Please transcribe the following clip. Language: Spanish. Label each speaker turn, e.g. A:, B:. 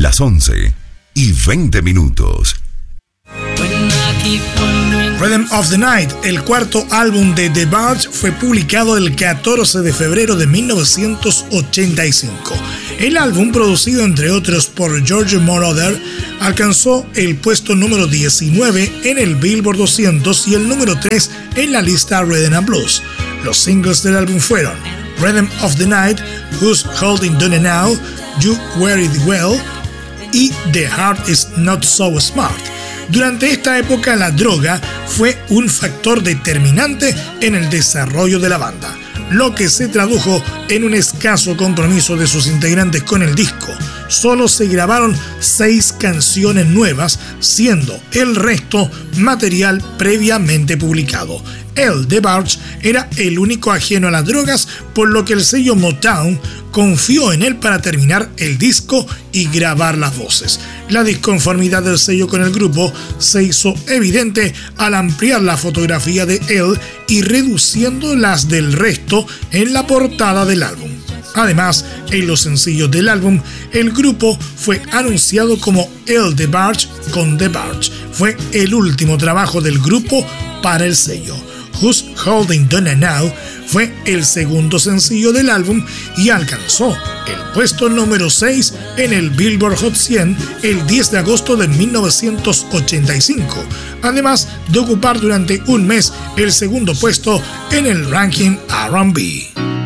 A: las 11:20.
B: Rhythm of the Night, el cuarto álbum de The Byrds, fue publicado el 14 de febrero de 1985. El álbum, producido entre otros por George Moroder, alcanzó el puesto número 19 en el Billboard 200 y el número 3 en la lista Rhythm and Blues. Los singles del álbum fueron Rhythm of the Night, Who's Holding Done Now, You Wear It Well y The Heart Is Not So Smart. Durante esta época, la droga fue un factor determinante en el desarrollo de la banda, lo que se tradujo en un escaso compromiso de sus integrantes con el disco. Solo se grabaron 6 canciones nuevas, siendo el resto material previamente publicado. The Byrds era el único ajeno a las drogas, por lo que el sello Motown confió en él para terminar el disco y grabar las voces. La disconformidad del sello con el grupo se hizo evidente al ampliar la fotografía de él y reduciendo las del resto en la portada del álbum. Además, en los sencillos del álbum, el grupo fue anunciado como The Byrds con The Byrds. Fue el último trabajo del grupo para el sello. Who's Holding Donna Now fue el segundo sencillo del álbum y alcanzó el puesto número 6 en el Billboard Hot 100 el 10 de agosto de 1985, además de ocupar durante un mes el segundo puesto en el ranking R&B.